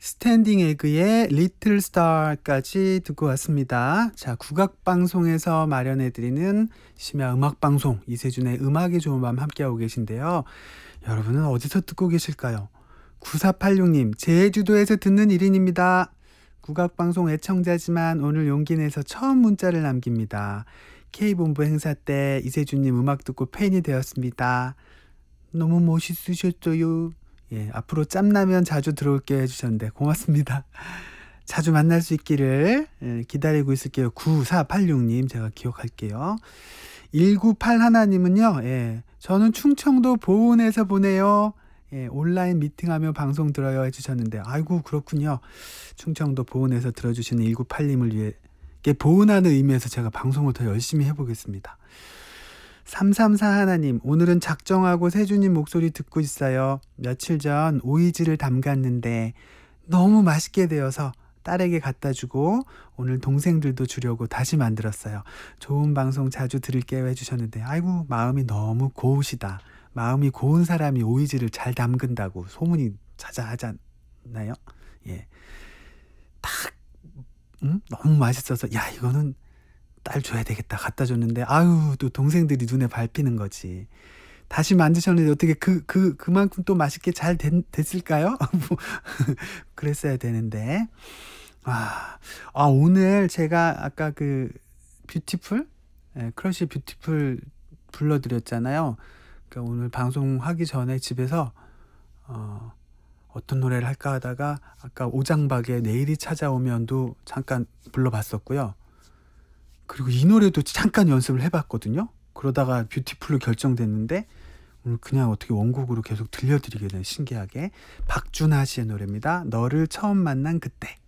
스탠딩 에그의 리틀 스타까지 듣고 왔습니다. 자, 국악방송에서 마련해드리는 심야 음악방송 이세준의 음악이 좋은 밤 함께하고 계신데요. 여러분은 어디서 듣고 계실까요? 9486님, 제주도에서 듣는 1인입니다. 국악방송 애청자지만 오늘 용기 내서 처음 문자를 남깁니다. K본부 행사 때 이세준님 음악 듣고 팬이 되었습니다. 너무 멋있으셨어요. 예, 앞으로 짬나면 자주 들어올게 해주셨는데 고맙습니다. 자주 만날 수 있기를 기다리고 있을게요. 9486님 제가 기억할게요. 1981님은요. 예, 저는 충청도 보은에서 보내요. 예, 온라인 미팅하며 방송 들어요 해주셨는데 아이고 그렇군요. 충청도 보은에서 들어주시는 198님을 위해 보은하는 의미에서 제가 방송을 더 열심히 해보겠습니다. 334 하나님, 오늘은 작정하고 세준님 목소리 듣고 있어요. 며칠 전 오이지를 담갔는데 너무 맛있게 되어서 딸에게 갖다 주고 오늘 동생들도 주려고 다시 만들었어요. 좋은 방송 자주 들을게요 해주셨는데 아이고 마음이 너무 고우시다. 마음이 고운 사람이 오이지를 잘 담근다고 소문이 자자하잖아요. 예, 딱 너무 맛있어서 야 이거는 딸 줘야 되겠다 갖다 줬는데 아유 또 동생들이 눈에 밟히는 거지. 다시 만드셨는데 어떻게 그만큼 또 맛있게 잘 됐을까요? 그랬어야 되는데 오늘 제가 아까 그 뷰티풀 크러쉬 뷰티풀 불러드렸잖아요. 그러니까 오늘 방송하기 전에 집에서 어떤 노래를 할까 하다가 아까 오장박의 내일이 찾아오면도 잠깐 불러봤었고요. 그리고 이 노래도 잠깐 연습을 해봤거든요. 그러다가 뷰티풀로 결정됐는데 오늘 그냥 어떻게 원곡으로 계속 들려드리게 된 신기하게 박준하 씨의 노래입니다. 너를 처음 만난 그때.